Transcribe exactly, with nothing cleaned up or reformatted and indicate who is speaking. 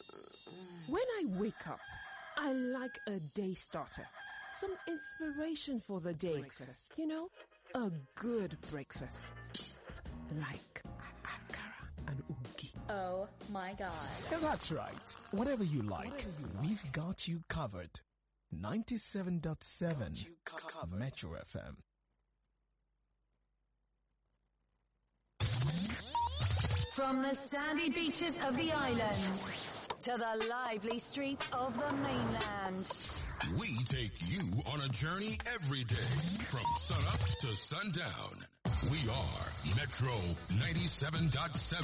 Speaker 1: When I wake up, I like a day starter. Some inspiration for the day. Breakfast, you know? A good breakfast. Like akara and ugi.
Speaker 2: Oh my God.
Speaker 3: That's right. Whatever you like, Whatever you like. We've got you covered. ninety-seven point seven Metro F M.
Speaker 4: From the sandy beaches of the island to the lively streets of the mainland,
Speaker 5: we take you on a journey every day from sunup to sundown. We are Metro ninety-seven point seven.